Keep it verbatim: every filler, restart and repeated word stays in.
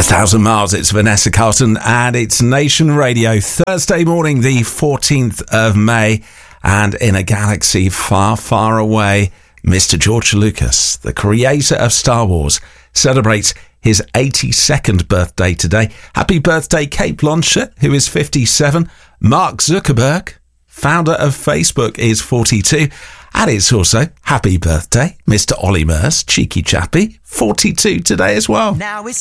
Thousand Miles, it's Vanessa Carlton and it's Nation Radio. Thursday morning, the fourteenth of May, and in a galaxy far, far away, Mister George Lucas, the creator of Star Wars, celebrates his eighty-second birthday today. Happy birthday, Kate Blanchett, who is fifty-seven. Mark Zuckerberg, founder of Facebook, is forty-two. And it's also happy birthday, Mister Ollie Murs, cheeky chappy, forty-two today as well. Now it's